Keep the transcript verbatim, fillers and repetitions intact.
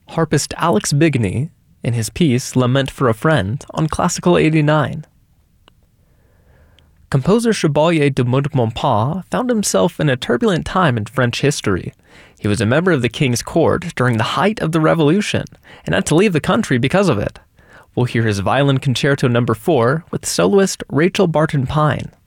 harpist Alex Bigny in his piece Lament for a Friend on Classical eighty-nine. Composer Chevalier de Montmaupas found himself in a turbulent time in French history. He was a member of the king's court during the height of the Revolution and had to leave the country because of it. We'll hear his Violin Concerto number four with soloist Rachel Barton Pine.